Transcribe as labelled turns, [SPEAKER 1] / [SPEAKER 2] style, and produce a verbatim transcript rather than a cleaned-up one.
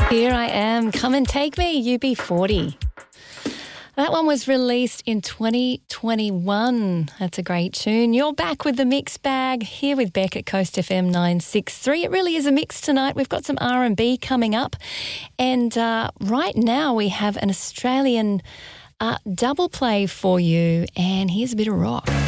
[SPEAKER 1] Here I Am, Come and Take Me, U B forty. That one was released in twenty twenty-one. That's a great tune. You're back with the Mix Bag here with Beck at Coast F M nine sixty-three. It really is a mix tonight. We've got some R and B coming up. And uh, right now we have an Australian uh, double play for you. And here's a bit of rock.